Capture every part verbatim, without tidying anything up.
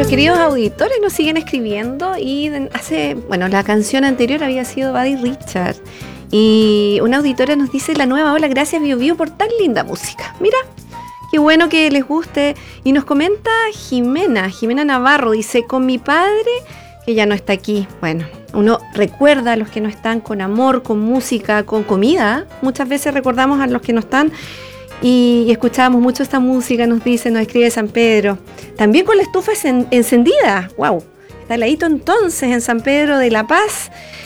nuestros queridos auditores nos siguen escribiendo y hace, bueno, la canción anterior había sido Buddy Richard y una auditora nos dice: la nueva ola, gracias Bio Bio por tan linda música. Mira, qué bueno que les guste. Y nos comenta Jimena, Jimena Navarro, dice: con mi padre, que ya no está aquí. Bueno, uno recuerda a los que no están con amor, con música, con comida. Muchas veces recordamos a los que no están. Y, y escuchábamos mucho esta música, nos dice, nos escribe San Pedro. También con la estufa en, encendida. ¡Wow! Está heladito entonces en San Pedro de la Paz.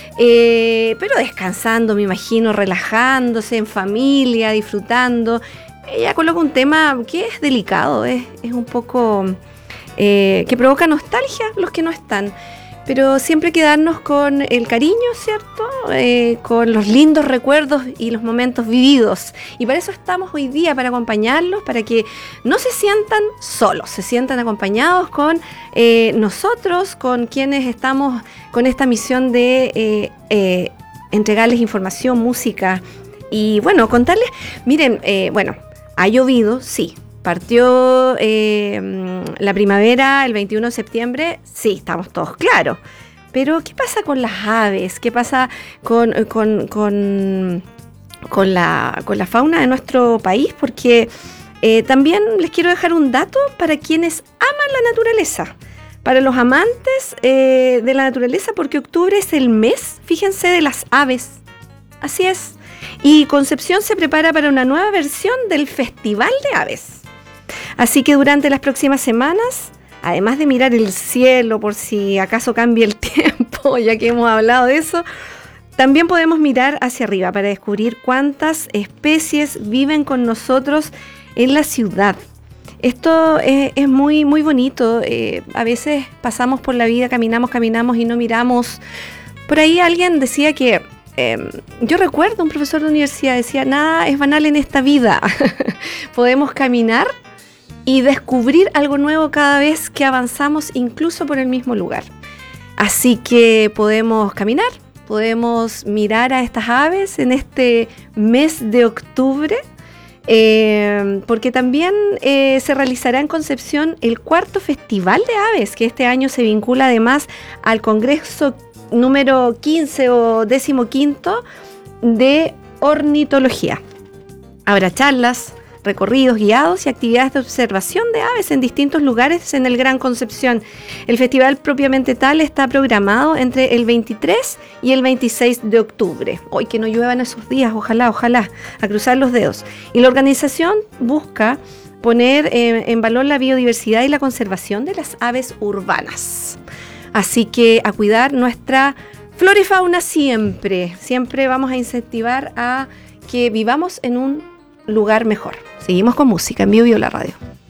Eh, pero descansando, me imagino, relajándose en familia, disfrutando. Ella coloca un tema que es delicado, es, es un poco... Eh, que provoca nostalgia los que no están. Pero siempre quedarnos con el cariño, ¿cierto? Eh, con los lindos recuerdos y los momentos vividos. Y para eso estamos hoy día, para acompañarlos, para que no se sientan solos, se sientan acompañados con eh, nosotros, con quienes estamos con esta misión de eh, eh, entregarles información, música y, bueno, contarles, miren, eh, bueno, ha llovido, sí. Partió eh, la primavera el veintiuno de septiembre, sí, estamos todos claros. Pero, ¿qué pasa con las aves? ¿Qué pasa con, con, con, con, la, con la fauna de nuestro país? Porque eh, también les quiero dejar un dato para quienes aman la naturaleza. Para los amantes eh, de la naturaleza, porque octubre es el mes, fíjense, de las aves. Así es. Y Concepción se prepara para una nueva versión del Festival de Aves. Así que durante las próximas semanas, además de mirar el cielo por si acaso cambia el tiempo, ya que hemos hablado de eso, también podemos mirar hacia arriba para descubrir cuántas especies viven con nosotros en la ciudad. Esto es, es muy, muy bonito. Eh, a veces pasamos por la vida, caminamos, caminamos y no miramos. Por ahí alguien decía que, eh, yo recuerdo un profesor de universidad decía, nada es banal en esta vida. Podemos caminar y descubrir algo nuevo cada vez que avanzamos, incluso por el mismo lugar. Así que podemos caminar, podemos mirar a estas aves en este mes de octubre, eh, porque también eh, se realizará en Concepción el cuarto Festival de Aves, que este año se vincula además al Congreso número quince o decimoquinto de Ornitología. Habrá charlas, recorridos guiados y actividades de observación de aves en distintos lugares en el Gran Concepción. El festival propiamente tal está programado entre el veintitrés y el veintiséis de octubre. Hoy que no lluevan esos días, ojalá, ojalá, a cruzar los dedos. Y la organización busca poner eh, en valor la biodiversidad y la conservación de las aves urbanas. Así que a cuidar nuestra flora y fauna siempre. Siempre vamos a incentivar a que vivamos en un lugar mejor. Seguimos con música en Bio Bio la radio.